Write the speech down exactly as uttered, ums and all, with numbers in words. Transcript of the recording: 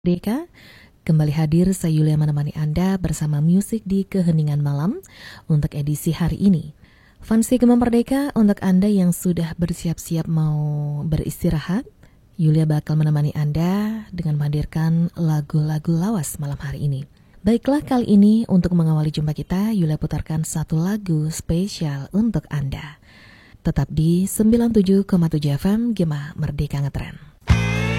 Merdeka, kembali hadir saya Yulia menemani Anda bersama musik di Keheningan Malam untuk edisi hari ini. Fansi Gema Merdeka, untuk Anda yang sudah bersiap-siap mau beristirahat, Yulia bakal menemani Anda dengan menghadirkan lagu-lagu lawas malam hari ini. Baiklah, kali ini untuk mengawali jumpa kita, Yulia putarkan satu lagu spesial untuk Anda. Tetap di sembilan puluh tujuh koma tujuh F M Gema Merdeka Ngetren.